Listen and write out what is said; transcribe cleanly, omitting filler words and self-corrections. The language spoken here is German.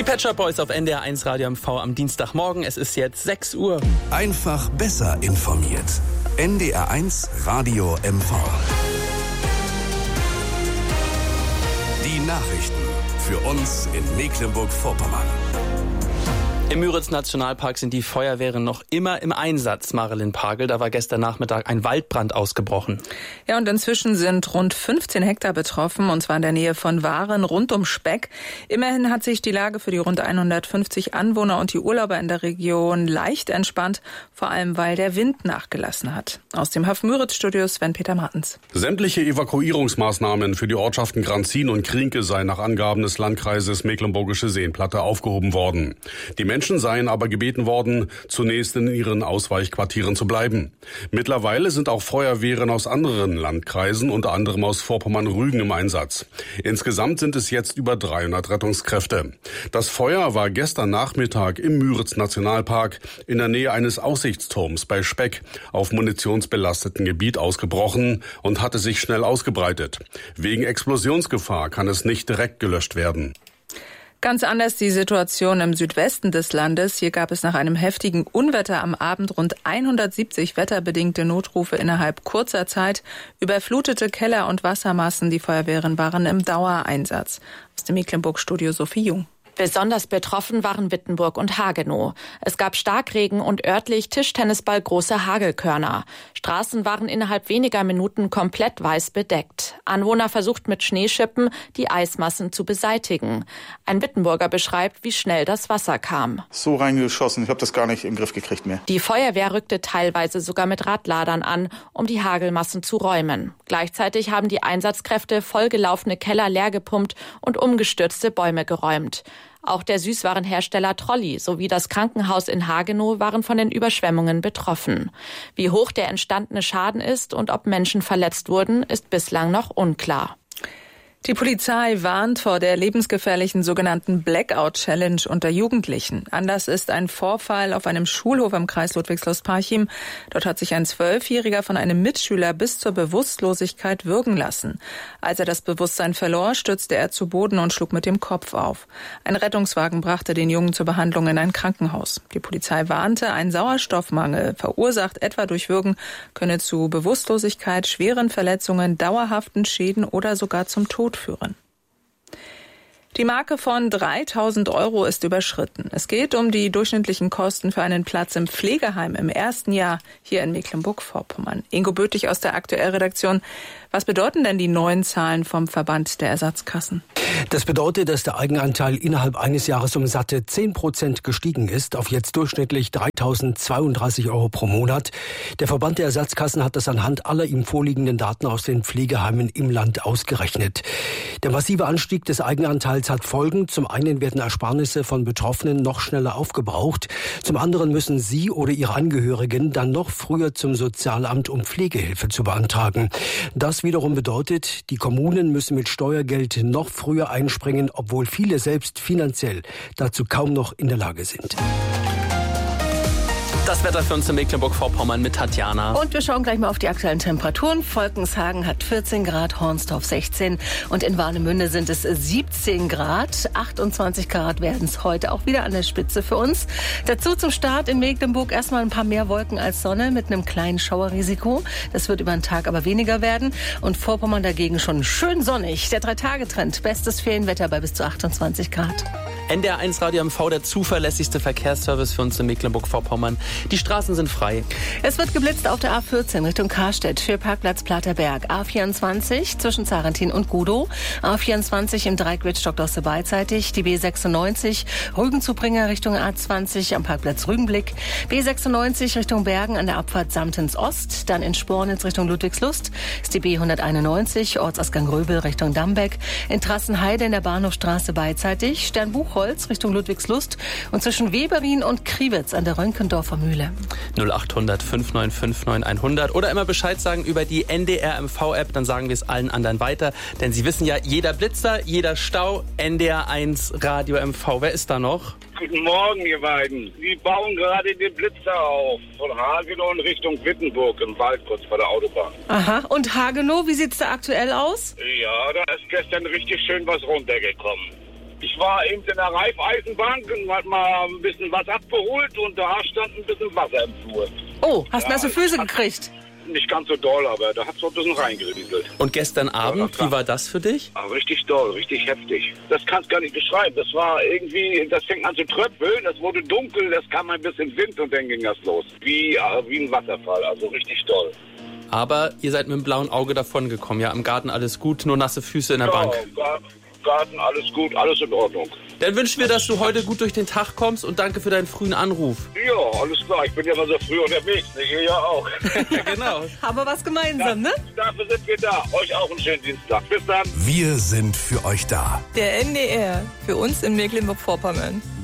Die Pet Shop Boys auf NDR 1 Radio MV am Dienstagmorgen. Es ist jetzt 6 Uhr. Einfach besser informiert. NDR 1 Radio MV. Die Nachrichten für uns in Mecklenburg-Vorpommern. Im Müritz-Nationalpark sind die Feuerwehren noch immer im Einsatz, Marilyn Pagel. Da war gestern Nachmittag ein Waldbrand ausgebrochen. Ja, und inzwischen sind rund 15 Hektar betroffen, und zwar in der Nähe von Waren rund um Speck. Immerhin hat sich die Lage für die rund 150 Anwohner und die Urlauber in der Region leicht entspannt, vor allem weil der Wind nachgelassen hat. Aus dem Hafen Müritz-Studio Sven-Peter Martens. Sämtliche Evakuierungsmaßnahmen für die Ortschaften Granzin und Krienke seien nach Angaben des Landkreises Mecklenburgische Seenplatte aufgehoben worden. Die Menschen seien aber gebeten worden, zunächst in ihren Ausweichquartieren zu bleiben. Mittlerweile sind auch Feuerwehren aus anderen Landkreisen, unter anderem aus Vorpommern-Rügen, im Einsatz. Insgesamt sind es jetzt über 300 Rettungskräfte. Das Feuer war gestern Nachmittag im Müritz-Nationalpark in der Nähe eines Aussichtsturms bei Speck auf munitionsbelasteten Gebiet ausgebrochen und hatte sich schnell ausgebreitet. Wegen Explosionsgefahr kann es nicht direkt gelöscht werden. Ganz anders die Situation im Südwesten des Landes. Hier gab es nach einem heftigen Unwetter am Abend rund 170 wetterbedingte Notrufe innerhalb kurzer Zeit. Überflutete Keller und Wassermassen. Die Feuerwehren waren im Dauereinsatz. Aus dem Mecklenburg-Studio Sophie Jung. Besonders betroffen waren Wittenburg und Hagenow. Es gab Starkregen und örtlich Tischtennisball große Hagelkörner. Straßen waren innerhalb weniger Minuten komplett weiß bedeckt. Anwohner versuchten mit Schneeschippen, die Eismassen zu beseitigen. Ein Wittenburger beschreibt, wie schnell das Wasser kam. So reingeschossen, ich habe das gar nicht im Griff gekriegt mehr. Die Feuerwehr rückte teilweise sogar mit Radladern an, um die Hagelmassen zu räumen. Gleichzeitig haben die Einsatzkräfte vollgelaufene Keller leergepumpt und umgestürzte Bäume geräumt. Auch der Süßwarenhersteller Trolli sowie das Krankenhaus in Hagenow waren von den Überschwemmungen betroffen. Wie hoch der entstandene Schaden ist und ob Menschen verletzt wurden, ist bislang noch unklar. Die Polizei warnt vor der lebensgefährlichen sogenannten Blackout-Challenge unter Jugendlichen. Anlass ist ein Vorfall auf einem Schulhof im Kreis Ludwigslust-Parchim. Dort hat sich ein 12-Jähriger von einem Mitschüler bis zur Bewusstlosigkeit würgen lassen. Als er das Bewusstsein verlor, stürzte er zu Boden und schlug mit dem Kopf auf. Ein Rettungswagen brachte den Jungen zur Behandlung in ein Krankenhaus. Die Polizei warnte, ein Sauerstoffmangel, verursacht etwa durch Würgen, könne zu Bewusstlosigkeit, schweren Verletzungen, dauerhaften Schäden oder sogar zum Tod führen. Die Marke von 3.000 € ist überschritten. Es geht um die durchschnittlichen Kosten für einen Platz im Pflegeheim im ersten Jahr hier in Mecklenburg-Vorpommern. Ingo Bötig aus der Aktuellredaktion. Was bedeuten denn die neuen Zahlen vom Verband der Ersatzkassen? Das bedeutet, dass der Eigenanteil innerhalb eines Jahres um satte 10% gestiegen ist, auf jetzt durchschnittlich 3.032 € pro Monat. Der Verband der Ersatzkassen hat das anhand aller ihm vorliegenden Daten aus den Pflegeheimen im Land ausgerechnet. Der massive Anstieg des Eigenanteils hat Folgen. Zum einen werden Ersparnisse von Betroffenen noch schneller aufgebraucht. Zum anderen müssen sie oder ihre Angehörigen dann noch früher zum Sozialamt, um Pflegehilfe zu beantragen. Das wiederum bedeutet, die Kommunen müssen mit Steuergeld noch früher einspringen, obwohl viele selbst finanziell dazu kaum noch in der Lage sind. Das Wetter für uns in Mecklenburg-Vorpommern mit Tatjana. Und wir schauen gleich mal auf die aktuellen Temperaturen. Volkenshagen hat 14 Grad, Hornsdorf 16 und in Warnemünde sind es 17 Grad. 28 Grad werden es heute auch wieder an der Spitze für uns. Dazu zum Start in Mecklenburg erstmal ein paar mehr Wolken als Sonne mit einem kleinen Schauerrisiko. Das wird über den Tag aber weniger werden. Und Vorpommern dagegen schon schön sonnig. Der 3-Tage-Trend, bestes Ferienwetter bei bis zu 28 Grad. NDR 1 Radio MV, der zuverlässigste Verkehrsservice für uns in Mecklenburg-Vorpommern. Die Straßen sind frei. Es wird geblitzt auf der A14 Richtung Karstedt für Parkplatz Platerberg. A24 zwischen Zarentin und Gudow. A24 im Dreieck Wittstock-Dosse beidseitig. Die B96 Rügen-Zubringer Richtung A20 am Parkplatz Rügenblick. B96 Richtung Bergen an der Abfahrt Samtens Ost. Dann in Spornitz Richtung Ludwigslust ist die B191 Ortsausgang Röbel Richtung Dambeck. In Trassenheide in der Bahnhofstraße beidseitig. Sternbuchholz Richtung Ludwigslust. Und zwischen Weberin und Kriwitz an der Rönkendorfer Mühle. 0800 5959 100 oder immer Bescheid sagen über die NDR MV-App, dann sagen wir es allen anderen weiter. Denn Sie wissen ja, jeder Blitzer, jeder Stau, NDR 1 Radio MV. Wer ist da noch? Guten Morgen, ihr beiden. Sie bauen gerade den Blitzer auf von Hagenow in Richtung Wittenburg im Wald, kurz vor der Autobahn. Aha, und Hagenow, wie sieht's da aktuell aus? Ja, da ist gestern richtig schön was runtergekommen. Ich war eben in der Raiffeisenbank und hab mal ein bisschen was abgeholt und da stand ein bisschen Wasser im Flur. Oh, hast nasse Füße gekriegt? Nicht ganz so doll, aber da hat es so ein bisschen reingerieselt. Und gestern Abend, wie war das für dich? Ah, richtig doll, richtig heftig. Das kannst du gar nicht beschreiben. Das war irgendwie, das fängt an zu tröpfeln, das wurde dunkel, das kam ein bisschen Wind und dann ging das los. Wie ein Wasserfall, also richtig doll. Aber ihr seid mit dem blauen Auge davon gekommen, ja? Im Garten alles gut, nur nasse Füße in der Bank. Garten, alles gut, alles in Ordnung. Dann wünschen wir, dass du heute gut durch den Tag kommst und danke für deinen frühen Anruf. Ja, alles klar. Ich bin ja mal so früh unterwegs. Ihr ja auch. Genau. Haben wir was gemeinsam, ne? Dafür sind wir da. Euch auch einen schönen Dienstag. Bis dann. Wir sind für euch da. Der NDR, für uns in Mecklenburg-Vorpommern.